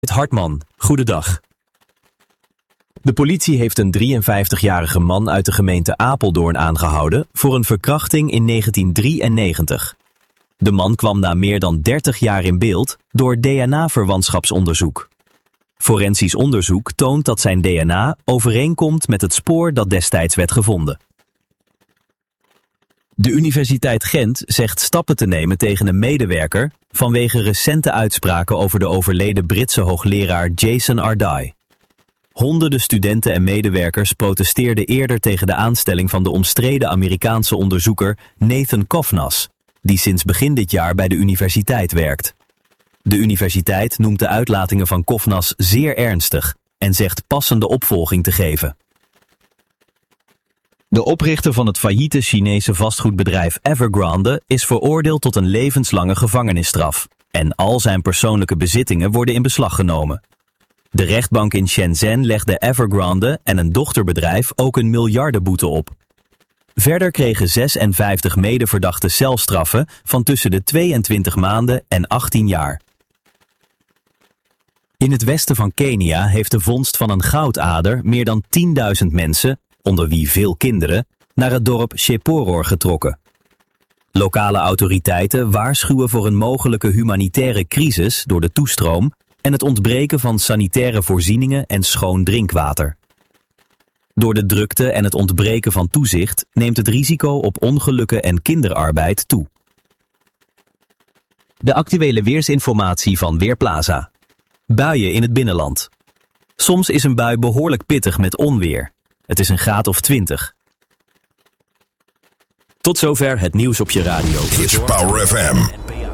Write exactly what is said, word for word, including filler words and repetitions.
Hartman, goedendag. De politie heeft een drieënvijftigjarige man uit de gemeente Apeldoorn aangehouden voor een verkrachting in negentien drieënnegentig. De man kwam na meer dan dertig jaar in beeld door D N A-verwantschapsonderzoek. Forensisch onderzoek toont dat zijn D N A overeenkomt met het spoor dat destijds werd gevonden. De Universiteit Gent zegt stappen te nemen tegen een medewerker vanwege recente uitspraken over de overleden Britse hoogleraar Jason Ardai. Honderden studenten en medewerkers protesteerden eerder tegen de aanstelling van de omstreden Amerikaanse onderzoeker Nathan Kovnas, die sinds begin dit jaar bij de universiteit werkt. De universiteit noemt de uitlatingen van Kovnas zeer ernstig en zegt passende opvolging te geven. De oprichter van het failliete Chinese vastgoedbedrijf Evergrande is veroordeeld tot een levenslange gevangenisstraf en al zijn persoonlijke bezittingen worden in beslag genomen. De rechtbank in Shenzhen legde Evergrande en een dochterbedrijf ook een miljardenboete op. Verder kregen zesenvijftig medeverdachten celstraffen van tussen de tweeëntwintig maanden en achttien jaar. In het westen van Kenia heeft de vondst van een goudader meer dan tienduizend mensen, onder wie veel kinderen, naar het dorp Sheporor getrokken. Lokale autoriteiten waarschuwen voor een mogelijke humanitaire crisis door de toestroom en het ontbreken van sanitaire voorzieningen en schoon drinkwater. Door de drukte en het ontbreken van toezicht neemt het risico op ongelukken en kinderarbeid toe. De actuele weersinformatie van Weerplaza. Buien in het binnenland. Soms is een bui behoorlijk pittig met onweer. Het is een graad of twintig. Tot zover het nieuws op je radio. Is Power F M.